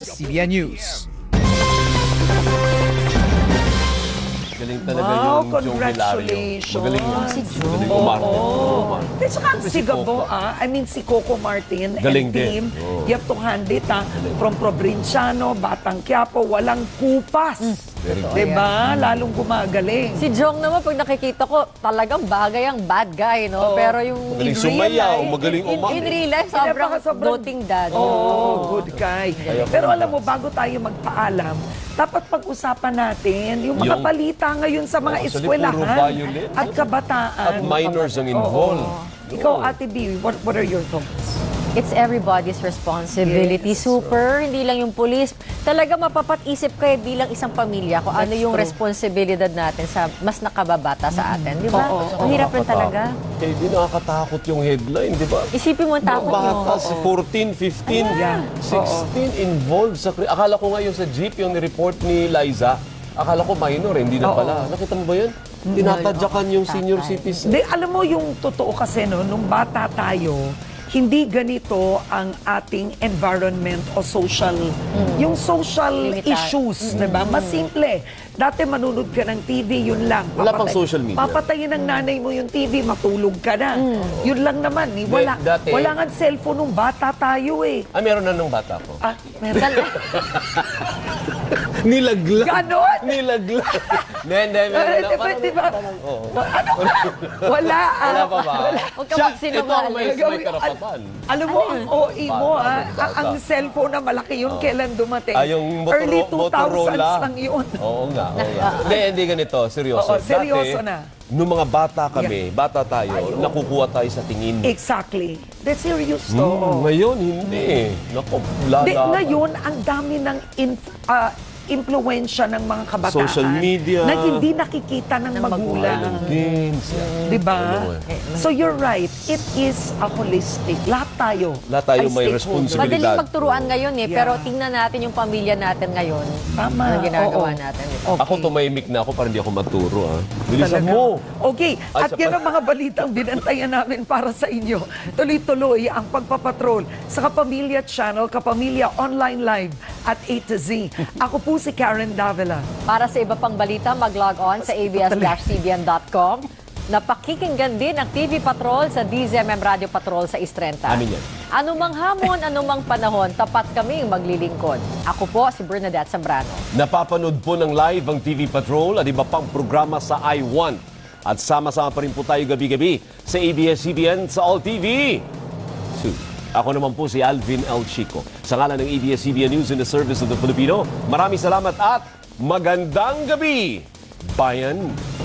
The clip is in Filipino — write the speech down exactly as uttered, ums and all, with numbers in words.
S C B N News. Galing talaga Wow, yung Joe congratulations. Hilario. Magaling yan. Si Joe. Magaling umarte. Oo. At saka Siyempre si si Gabo, Coco. ah, I mean si Coco Martin Galing and din. team, Oo. you have to hand it, ah, from Provinciano, Batang Quiapo, walang kupas. Very good. Diba? Lalong gumagaling. Si Jong naman, pag nakikita ko, talagang bagay ang bad guy, no? Oo. Pero yung... Magaling In real sumayaw, life, magaling In, umarte. in real life, sobrang Sobrang- doting dad. Oo, good guy. Ayaw ko Pero na. alam mo, bago tayo magpaalam, dapat pag-usapan natin yung mga Yung- balita ngayon sa mga Oo, actually, eskwelahan puro violent. at kabataan. At minors ang involved. Oo. Ikaw, Ate B, what, what are your thoughts? It's everybody's responsibility. Yes. Super, hindi lang yung police. Talaga mapapat-isip kayo bilang isang pamilya kung ano That's yung true. responsibilidad natin sa mas nakababata sa atin. Di ba? Oo, oo. Ang hirap rin talaga. Eh, di nakakatakot yung headline, di ba? Isipin mo ang Mga takot bata, nyo. si fourteen, fifteen, Yeah. sixteen involved sa... kri- Akala ko nga yung sa jeep, yung report ni Liza, akala ko minor, eh, hindi na Oo. pala. Nakita mo ba yun? Tinatadyakan yung senior Tatay. citizen. Hindi, alam mo yung totoo kasi, no, nung bata tayo, hindi ganito ang ating environment o social, yung social Limitado. issues, di ba? Mas simple. Dati manunod ka ng T V, yun lang. Wala pang social media. Papatayin ng nanay mo yung T V, matulog ka na. Yun lang naman. Eh. Wala, Hindi, dati- wala nga cellphone nung bata tayo eh. Ah, meron na nung bata ko. Ah, meron. Nilaglag. Ganon? Nilaglag. Hindi, hindi, meron Eh, na. di ba, Parang- di ba? Oo. Ano? Wala. ah. Wala pa ba? Huwag ka Siya, magsinungaling. ito ang may, may Gagawin- karapatan. Alam mo, ang O E mo, Bata, ah, bata. ang cellphone na malaki yun, kailan dumating? Ah, yung Motoro- Early two thousands Motorola. lang yun. Oo nga, oo nga. Hindi, hindi ganito. Seryoso. Oo, seryoso Dati, na. nung mga bata kami, bata tayo, nakukuha tayo sa tingin. Exactly. The serious to. Hmm, ngayon, hindi. Naku, lala. Di, ngayon, ang dami ng inf- ah, impluensya ng mga kabataan Social media. na hindi nakikita ng, magulang. Games. Di ba? Ano eh. So you're right. It is a holistic. Lahat tayo. Lahat tayo ay may stakeholder. responsibility. Madaling magturuan ngayon eh, Yeah. pero tingnan natin yung pamilya natin ngayon. Tama. Ano ginagawa Oo. natin. Okay. Ako tumahimik na ako para hindi ako maturo. Ah. Bilisan Talaga. mo. Okay, Ay, at sa yan pa- ang mga balitang binantayan namin para sa inyo. Tuloy-tuloy ang pagpapatrol sa Kapamilya Channel, Kapamilya Online Live at A to Z. Ako po si Karen Davila. Para sa iba pang balita, mag-log on sa a b s dash c b n dot com. Napakikinggan din ang T V Patrol sa D Z M M Radio Patrol sa Istrenta. Amin yan. Anumang hamon, anumang panahon, tapat kaming maglilingkod. Ako po si Bernadette Zambrano. Napapanood po ng live ang T V Patrol at iba pang programa sa I one. At sama-sama pa rin po tayo gabi-gabi sa A B S C B N sa All T V. two. Ako naman po si Alvin El Chico. Sa ngalan ng A B S C B N News in the Service of the Filipino, maraming salamat at magandang gabi, Bayan.